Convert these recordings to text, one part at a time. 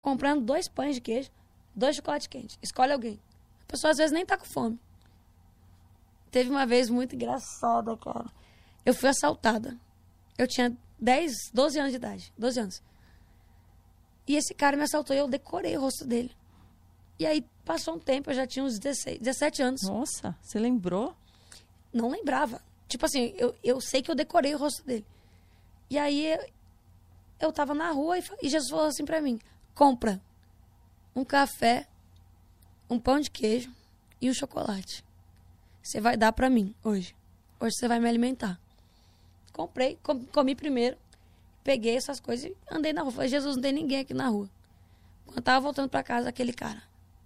comprando 2 pães de queijo, 2 chocolates quentes. Escolhe alguém. A pessoa às vezes nem tá com fome. Teve uma vez muito engraçada, cara. Eu fui assaltada. Eu tinha 12 anos de idade. 12 anos. E esse cara me assaltou e eu decorei o rosto dele. E aí, passou um tempo, eu já tinha uns 17 anos. Nossa, você lembrou? Não lembrava. Tipo assim, eu sei que eu decorei o rosto dele. E aí, eu tava na rua e Jesus falou assim pra mim: compra um café, um pão de queijo e um chocolate. Você vai dar pra mim hoje. Hoje você vai me alimentar. Comprei, comi primeiro, peguei essas coisas e andei na rua. Falei: Jesus, não tem ninguém aqui na rua. Quando eu tava voltando pra casa, aquele cara.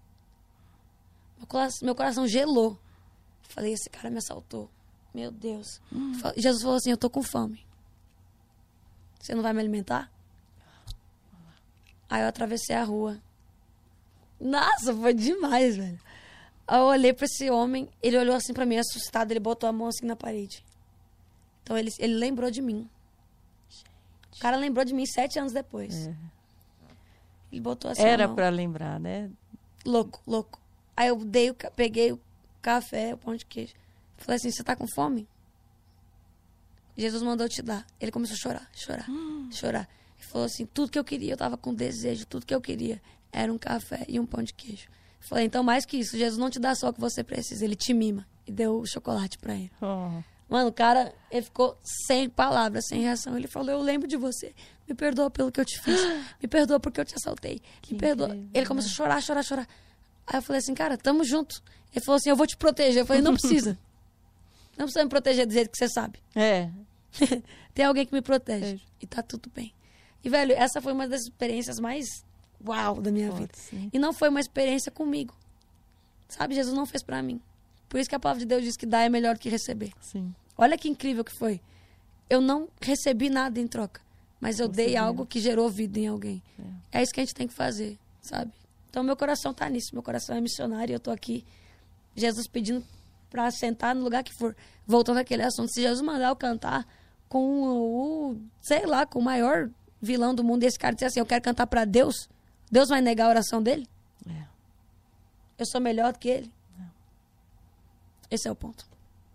Meu coração gelou. Falei: esse cara me assaltou. Meu Deus. Jesus falou assim: eu tô com fome. Você não vai me alimentar? Aí eu atravessei a rua. Nossa, foi demais, velho. Aí eu olhei pra esse homem, ele olhou assim pra mim, assustado, ele botou a mão assim na parede. Então ele lembrou de mim. O cara lembrou de mim 7 anos depois. É. Ele botou assim Era a mão. pra lembrar, né? Louco. Aí eu peguei o café, o pão de queijo. Falei assim: você tá com fome? Jesus mandou te dar. Ele começou a chorar. Ele falou assim: tudo que eu queria, eu tava com desejo, tudo que eu queria era um café e um pão de queijo. Falei: então mais que isso, Jesus não te dá só o que você precisa, ele te mima. E deu o chocolate pra ele. Oh. Mano, o cara, ele ficou sem palavras, sem reação. Ele falou: eu lembro de você. Me perdoa pelo que eu te fiz. Me perdoa porque eu te assaltei. Me perdoa. Incrível, Ele começou a chorar. Aí eu falei assim: cara, tamo junto. Ele falou assim: eu vou te proteger. Eu falei: não precisa. Não precisa me proteger do jeito que você sabe. É. Tem alguém que me protege. E tá tudo bem. E, velho, essa foi uma das experiências mais uau da minha vida. Sim. E não foi uma experiência comigo. Sabe, Jesus não fez pra mim. Por isso que a palavra de Deus diz que dar é melhor do que receber. Sim. Olha que incrível que foi. Eu não recebi nada em troca, mas eu dei algo que gerou vida em alguém. É isso que a gente tem que fazer, sabe? Então, meu coração tá nisso. Meu coração é missionário e eu tô aqui. Jesus pedindo pra sentar no lugar que for. Voltando àquele assunto. Se Jesus mandar eu cantar com com o maior vilão do mundo, e esse cara disser assim: eu quero cantar pra Deus, Deus vai negar a oração dele? É. Eu sou melhor do que ele? Esse é o ponto.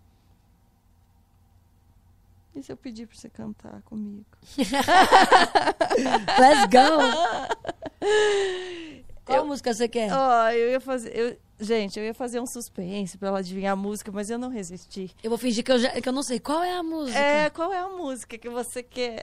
E se eu pedir pra você cantar comigo? Let's go! Qual música você quer? Eu ia fazer... Gente, eu ia fazer um suspense pra ela adivinhar a música, mas eu não resisti. Eu vou fingir que eu não sei. Qual é a música? Qual é a música que você quer?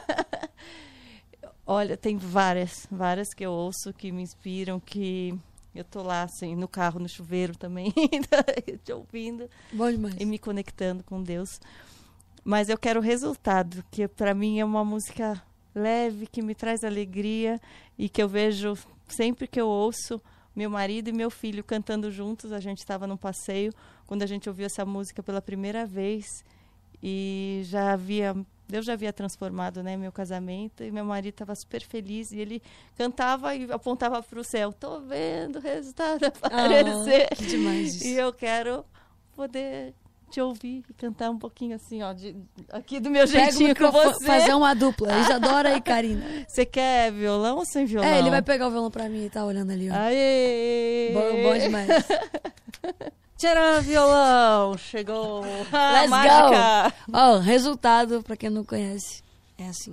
Olha, tem várias que eu ouço, que me inspiram, que eu tô lá, assim, no carro, no chuveiro também, te ouvindo. Bom demais. E me conectando com Deus. Mas eu quero o resultado, que pra mim é uma música leve, que me traz alegria e que eu vejo sempre que eu ouço meu marido e meu filho cantando juntos. A gente estava num passeio quando a gente ouviu essa música pela primeira vez e Deus já havia transformado, né, meu casamento, e meu marido estava super feliz e ele cantava e apontava para o céu: tô vendo o resultado aparecer. Que demais isso. E eu quero poder te ouvir e cantar um pouquinho assim, ó, aqui do meu jeitinho com você. Fazer uma dupla, Isadora e Karina. Você quer violão ou sem violão? Ele vai pegar o violão pra mim e tá olhando ali, ó. Aê! Bom demais. Tcharam, violão! Chegou a Let's mágica! go! Ó, resultado, pra quem não conhece, é assim.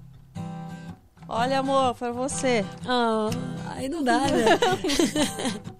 Olha, amor, pra você. Aí não dá, né?